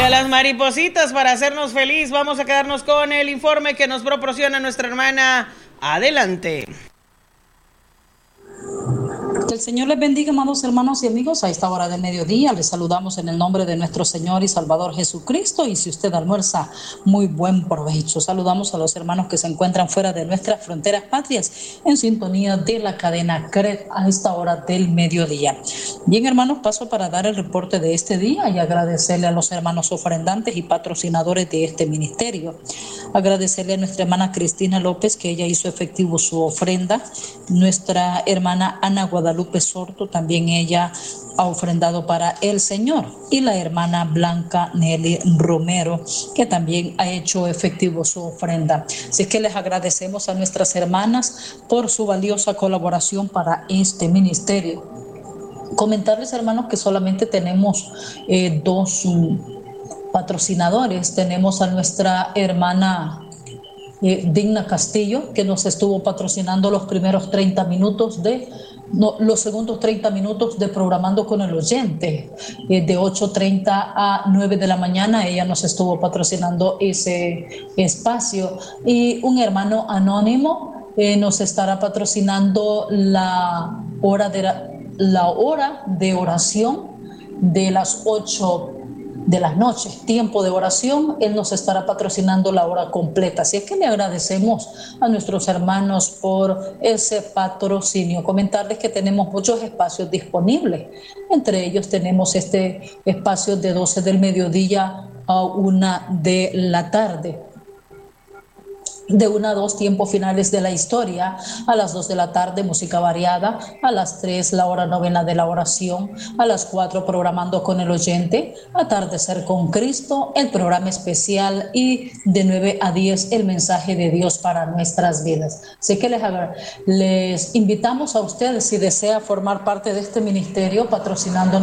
a las maripositas para hacernos feliz. Vamos a quedarnos con el informe que nos proporciona nuestra hermana. Adelante. Que el Señor les bendiga, amados hermanos y amigos. A esta hora del mediodía les saludamos en el nombre de nuestro Señor y Salvador Jesucristo. Y si usted almuerza, muy buen provecho. Saludamos a los hermanos que se encuentran fuera de nuestras fronteras patrias en sintonía de la cadena CRED a esta hora del mediodía. Bien, hermanos, paso para dar el reporte de este día y agradecerle a los hermanos ofrendantes y patrocinadores de este ministerio. Agradecerle a nuestra hermana Cristina López, que ella hizo efectivo su ofrenda. Nuestra hermana Ana Guadalupe Sorto, también ella ha ofrendado para el Señor. Y la hermana Blanca Nelly Romero, que también ha hecho efectivo su ofrenda. Así que les agradecemos a nuestras hermanas por su valiosa colaboración para este ministerio. Comentarles, hermanos, que solamente tenemos dos patrocinadores. Tenemos a nuestra hermana Digna Castillo, que nos estuvo patrocinando los primeros 30 minutos los segundos 30 minutos de Programando con el Oyente, de 8:30 a 9 de la mañana. Ella nos estuvo patrocinando ese espacio. Y un hermano anónimo nos estará patrocinando la hora de oración de las 8 de las noches, tiempo de oración. Él nos estará patrocinando la hora completa. Así es que le agradecemos a nuestros hermanos por ese patrocinio. Comentarles que tenemos muchos espacios disponibles. Entre ellos tenemos este espacio de 12 del mediodía a 1 de la tarde. De 1 a 2, tiempos finales de la historia. A las 2 de la tarde, música variada. A las 3, la hora novena de la oración. A las 4, Programando con el Oyente. Atardecer con Cristo, el programa especial. Y de 9 a 10, el mensaje de Dios para nuestras vidas. Así que les invitamos a ustedes, si desea formar parte de este ministerio, patrocinando